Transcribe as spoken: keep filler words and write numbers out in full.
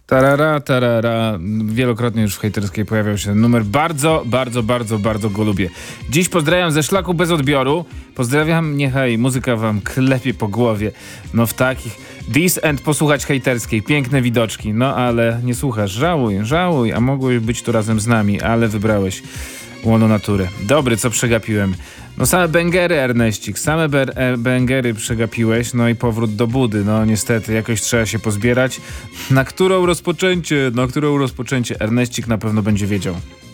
Tarara, tarara. Wielokrotnie już w hejterskiej pojawiał się ten numer. Bardzo, bardzo, bardzo, bardzo go lubię. Dziś pozdrawiam ze szlaku bez odbioru. Pozdrawiam, niechaj muzyka wam klepie po głowie. No w takich... This and posłuchać hejterskiej. Piękne widoczki. No ale nie słuchasz. Żałuj, żałuj. A mogłeś być tu razem z nami, ale wybrałeś łono natury. Dobry, co przegapiłem. No same bęgery, Erneścik, same ber- e- bęgery przegapiłeś, no i powrót do budy, no niestety, jakoś trzeba się pozbierać. Na którą rozpoczęcie, na którą rozpoczęcie Erneścik na pewno będzie wiedział.